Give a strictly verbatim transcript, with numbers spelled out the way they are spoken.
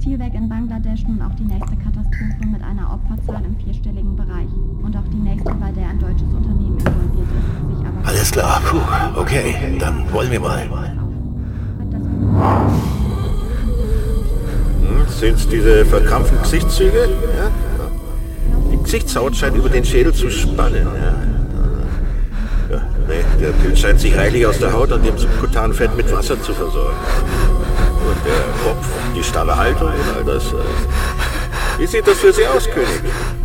Schielweg in Bangladesch nun auch die nächste Katastrophe mit einer Opferzahl im vierstelligen Bereich. Und auch die nächste, bei der ein deutsches Unternehmen involviert ist, sich aber... Alles klar, puh, okay, dann wollen wir mal. Hm, sind's diese verkrampften Gesichtszüge? Ja? Die Gesichtshaut scheint über den Schädel zu spannen, ja. Ja, nee, der Pilz scheint sich reichlich aus der Haut und dem subkutanen Fett mit Wasser zu versorgen. Und der Kopf, die starre Haltung und all das. Wie sieht das für Sie aus, König?